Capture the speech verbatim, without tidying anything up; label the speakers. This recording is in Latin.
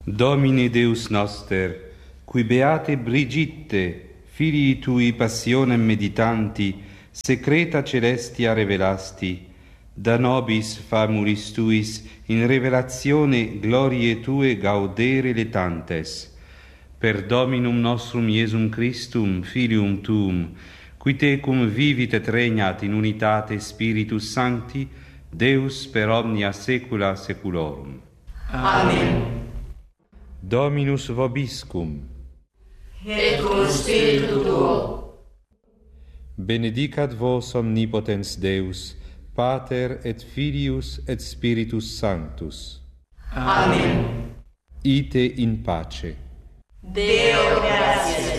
Speaker 1: Domine Deus noster, qui beate Brigitte, filii tui passionem meditanti, secreta celestia revelasti, da nobis famulis tuis in revelazione gloriae tue gaudere letantes. Per Dominum nostrum Iesum Christum, Filium tuum, qui tecum vivit et regnat in unitate Spiritus Sancti, Deus per omnia saecula saeculorum.
Speaker 2: Amen.
Speaker 1: Dominus vobiscum.
Speaker 2: Et cum spiritu tuo.
Speaker 1: Benedicat vos omnipotens Deus, Pater et Filius et Spiritus Sanctus.
Speaker 2: Amen.
Speaker 1: Ite in pace.
Speaker 2: Deo gratias.